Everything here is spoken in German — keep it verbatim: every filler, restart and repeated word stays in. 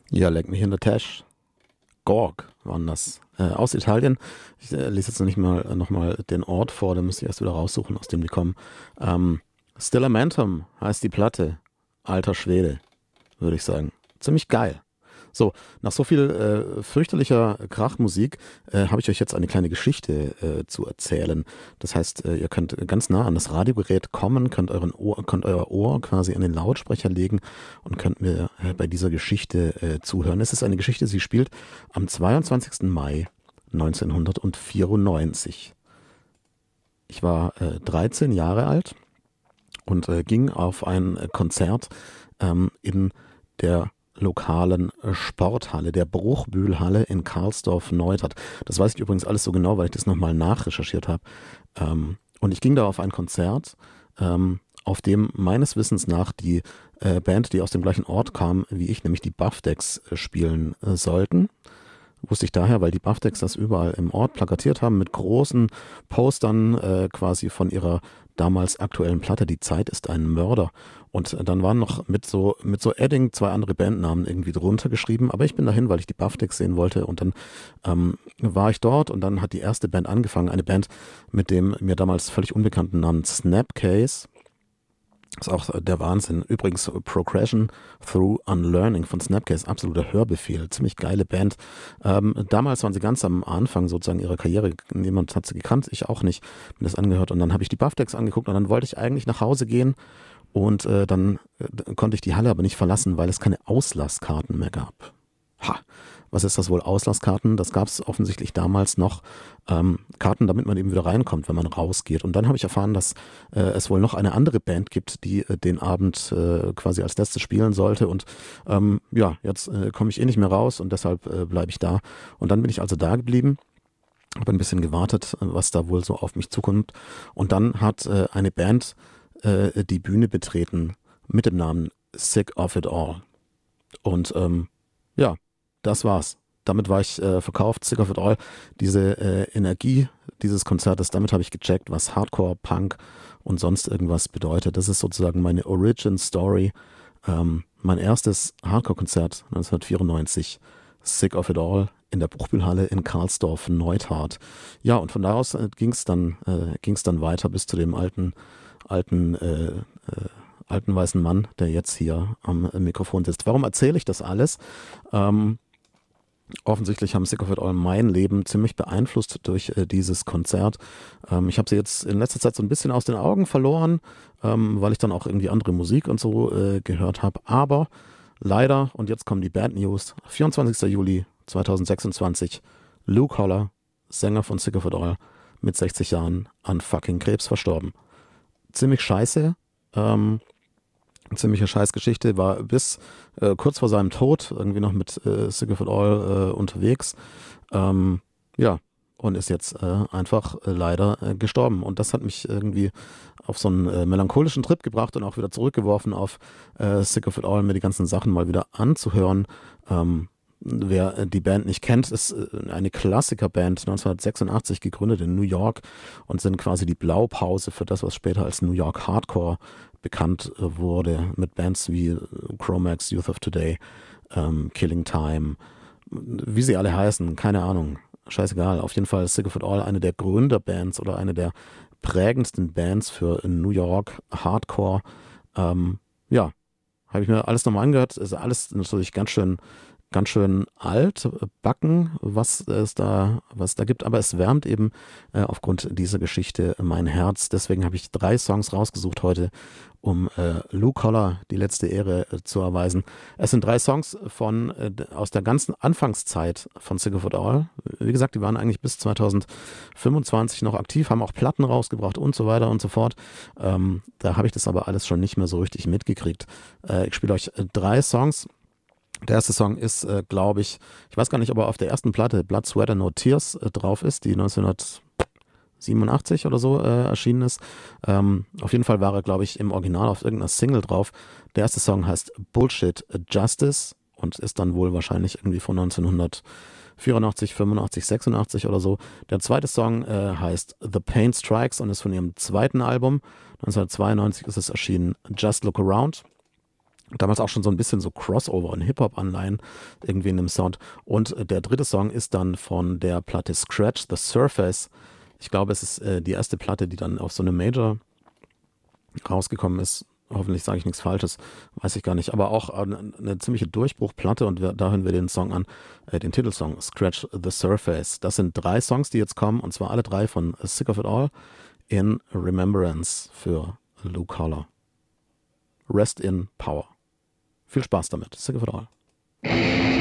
Ja, leck mich in der Tash. Gorg waren das. Äh, aus Italien. Ich äh, lese jetzt noch nicht mal äh, nochmal den Ort vor, da müsste ich erst wieder raussuchen, aus dem die kommen. Ähm, Stillamentum heißt die Platte. Alter Schwede, würde ich sagen. Ziemlich geil. So, nach so viel äh, fürchterlicher Krachmusik äh, habe ich euch jetzt eine kleine Geschichte äh, zu erzählen. Das heißt, äh, ihr könnt ganz nah an das Radiogerät kommen, könnt, euren Ohr, könnt euer Ohr quasi an den Lautsprecher legen und könnt mir äh, bei dieser Geschichte äh, zuhören. Es ist eine Geschichte, sie spielt am zweiundzwanzigsten Mai neunzehnhundertvierundneunzig. Ich war äh, dreizehn Jahre alt und äh, ging auf ein äh, Konzert ähm, in der lokalen äh, Sporthalle, der Bruchbühlhalle in Karlsdorf-Neustadt. Das weiß ich übrigens alles so genau, weil ich das nochmal nachrecherchiert habe. Ähm, und ich ging da auf ein Konzert, ähm, auf dem meines Wissens nach die äh, Band, die aus dem gleichen Ort kam wie ich, nämlich die Buff Decks, äh, spielen äh, sollten. Wusste ich daher, weil die Buff Decks das überall im Ort plakatiert haben mit großen Postern äh, quasi von ihrer damals aktuellen Platte. Die Zeit ist ein Mörder. Und äh, dann waren noch mit so mit so Edding zwei andere Bandnamen irgendwie drunter geschrieben. Aber ich bin dahin, weil ich die Buff Decks sehen wollte. Und dann ähm, war ich dort und dann hat die erste Band angefangen. Eine Band mit dem mir damals völlig unbekannten Namen Snapcase. Ist auch der Wahnsinn. Übrigens, Progression Through Unlearning von Snapcase, absoluter Hörbefehl. Ziemlich geile Band. Ähm, damals waren sie ganz am Anfang sozusagen ihrer Karriere. Niemand hat sie gekannt, ich auch nicht. Mir das angehört und dann habe ich die Buff Decks angeguckt und dann wollte ich eigentlich nach Hause gehen und äh, dann äh, konnte ich die Halle aber nicht verlassen, weil es keine Auslasskarten mehr gab. Ha, was ist das wohl? Auslasskarten? Das gab es offensichtlich damals noch. Ähm, Karten, damit man eben wieder reinkommt, wenn man rausgeht. Und dann habe ich erfahren, dass äh, es wohl noch eine andere Band gibt, die äh, den Abend äh, quasi als letzte spielen sollte. Und ähm, ja, jetzt äh, komme ich eh nicht mehr raus und deshalb äh, bleibe ich da. Und dann bin ich also da geblieben. Habe ein bisschen gewartet, was da wohl so auf mich zukommt. Und dann hat äh, eine Band äh, die Bühne betreten mit dem Namen Sick of It All. Und ähm, ja, das war's. Damit war ich äh, verkauft, Sick of It All. Diese äh, Energie dieses Konzertes, damit habe ich gecheckt, was Hardcore, Punk und sonst irgendwas bedeutet. Das ist sozusagen meine Origin Story. Ähm, mein erstes Hardcore-Konzert neunzehnhundertvierundneunzig, Sick of It All in der Bruchbühlhalle in Karlsdorf-Neustadt. Ja, und von daraus äh, ging es dann, äh, ging's dann weiter bis zu dem alten, alten, äh, äh, alten weißen Mann, der jetzt hier am Mikrofon sitzt. Warum erzähle ich das alles? Ähm, Offensichtlich haben Sick of It All mein Leben ziemlich beeinflusst durch äh, dieses Konzert. Ähm, ich habe sie jetzt in letzter Zeit so ein bisschen aus den Augen verloren, ähm, weil ich dann auch irgendwie andere Musik und so äh, gehört habe. Aber leider, und jetzt kommen die Band News, vierundzwanzigster Juli zweitausendsechsundzwanzig, Luke Holler, Sänger von Sick of It All, mit sechzig Jahren an fucking Krebs verstorben. Ziemlich scheiße. Ähm, Ziemliche Scheißgeschichte, war bis äh, kurz vor seinem Tod irgendwie noch mit äh, Sick of It All äh, unterwegs. Ähm, ja, und ist jetzt äh, einfach äh, leider äh, gestorben. Und das hat mich irgendwie auf so einen äh, melancholischen Trip gebracht und auch wieder zurückgeworfen auf äh, Sick of It All, mir die ganzen Sachen mal wieder anzuhören. Ähm, wer äh, die Band nicht kennt, ist äh, eine Klassikerband, neunzehnhundertsechsundachtzig gegründet in New York und sind quasi die Blaupause für das, was später als New York Hardcore bekannt äh, wurde, mit Bands wie äh, Chromax, Youth of Today, ähm, Killing Time, wie sie alle heißen, keine Ahnung, scheißegal. Auf jeden Fall ist Sick of It All eine der Gründerbands oder eine der prägendsten Bands für New York Hardcore. Ähm, ja, habe ich mir alles nochmal angehört. Ist alles natürlich ganz schön, ganz schön alt, backen, was es da, was es da gibt. Aber es wärmt eben äh, aufgrund dieser Geschichte mein Herz. Deswegen habe ich drei Songs rausgesucht heute, um äh, Luke Holler die letzte Ehre äh, zu erweisen. Es sind drei Songs von äh, aus der ganzen Anfangszeit von Sick of It All. Wie gesagt, die waren eigentlich bis zweitausendfünfundzwanzig noch aktiv, haben auch Platten rausgebracht und so weiter und so fort. Ähm, da habe ich das aber alles schon nicht mehr so richtig mitgekriegt. Äh, ich spiele euch äh, drei Songs. Der erste Song ist, äh, glaube ich, ich weiß gar nicht, ob er auf der ersten Platte Blood, Sweat and No Tears äh, drauf ist, die neunzehnhundertsiebenundachtzig oder so äh, erschienen ist. Ähm, auf jeden Fall war er, glaube ich, im Original auf irgendeiner Single drauf. Der erste Song heißt Bullshit Justice und ist dann wohl wahrscheinlich irgendwie von neunzehnhundertvierundachtzig, fünfundachtzig, sechsundachtzig oder so. Der zweite Song äh, heißt The Pain Strikes und ist von ihrem zweiten Album. neunzehnhundertzweiundneunzig ist es erschienen, Just Look Around. Damals auch schon so ein bisschen so Crossover und Hip-Hop-Anleihen irgendwie in dem Sound. Und äh, der dritte Song ist dann von der Platte Scratch the Surface. Ich glaube, es ist äh, die erste Platte, die dann auf so eine Major rausgekommen ist. Hoffentlich sage ich nichts Falsches, weiß ich gar nicht. Aber auch eine, eine ziemliche Durchbruchplatte und wir, da hören wir den Song an, äh, den Titelsong Scratch the Surface. Das sind drei Songs, die jetzt kommen und zwar alle drei von Sick of It All in Remembrance für Lou Collor. Rest in Power. Viel Spaß damit. Sick of It All.